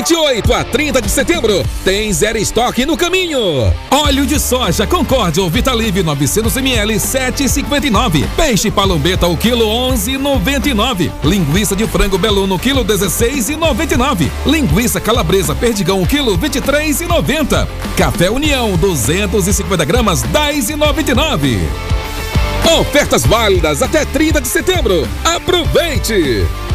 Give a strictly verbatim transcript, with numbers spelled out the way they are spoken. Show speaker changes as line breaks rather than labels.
De oito a trinta de setembro, tem zero estoque no caminho.
Óleo de soja Concorde ou Vitalive novecentos mililitros, sete e cinquenta e nove. Peixe palombeta o quilo, onze e noventa e nove. Linguiça de frango belu no quilo, dezesseis e noventa e nove. Linguiça calabresa perdigão o quilo, vinte e três e noventa. Café União, duzentos e cinquenta gramas, dez e noventa e nove.
Ofertas válidas até trinta de setembro. Aproveite!